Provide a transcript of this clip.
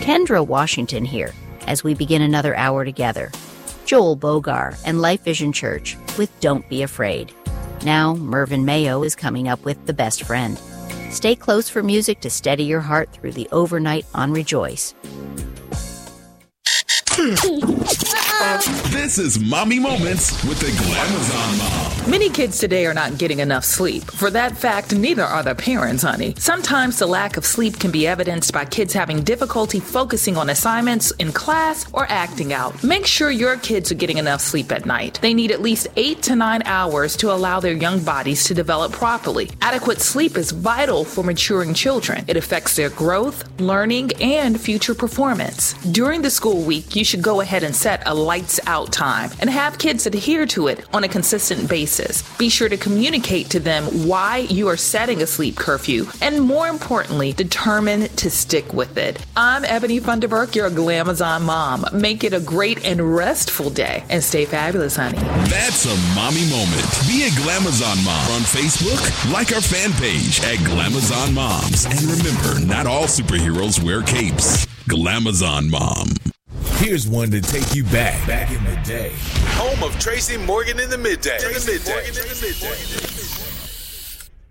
Kendra Washington here as we begin another hour together. Joel Bogar and Life Vision Church with Don't Be Afraid. Now, Mervyn Mayo is coming up with The Best Friend. Stay close for music to steady your heart through the overnight on Rejoice. This is Mommy Moments with the Glamazon Mom. Many kids today are not getting enough sleep. For that fact, neither are their parents, honey. Sometimes the lack of sleep can be evidenced by kids having difficulty focusing on assignments in class or acting out. Make sure your kids are getting enough sleep at night. They need at least 8 to 9 hours to allow their young bodies to develop properly. Adequate sleep is vital for maturing children. It affects their growth, learning, and future performance. During the school week, you should go ahead and set a lights out time and have kids adhere to it on a consistent basis. Be sure to communicate to them why you are setting a sleep curfew and, more importantly, determine to stick with it. I'm Ebony Funderburk, your Glamazon mom. Make it a great and restful day and stay fabulous, honey. That's a mommy moment. Be a Glamazon mom on Facebook. Like our fan page at Glamazon Moms. And remember, not all superheroes wear capes. Glamazon Mom. Here's one to take you back in the day. Home of Tracy Morgan in the midday.